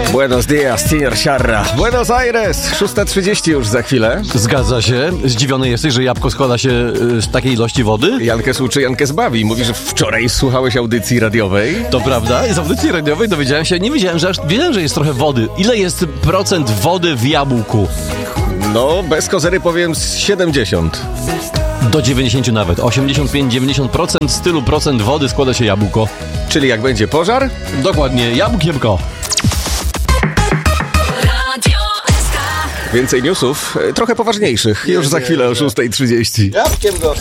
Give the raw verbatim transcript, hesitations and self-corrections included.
Buenos dias, señor Sierra. Buenos Aires, szósta trzydzieści już za chwilę. Zgadza się. Zdziwiony jesteś, że jabłko składa się z takiej ilości wody? Jankę uczy, Jankę zbawi. Mówi, że wczoraj słuchałeś audycji radiowej. To prawda. I z audycji radiowej dowiedziałem się, nie wiedziałem, że aż wiedziałem, że jest trochę wody. Ile jest procent wody w jabłku? No, bez kozery powiem z siedemdziesiąt. Do dziewięćdziesiąt nawet. osiemdziesiąt pięć do dziewięćdziesięciu procent z tylu procent wody składa się jabłko. Czyli jak będzie pożar? Dokładnie, jabłkiemko. Więcej newsów, trochę poważniejszych, już za chwilę o szósta trzydzieści. Jabłkiem go.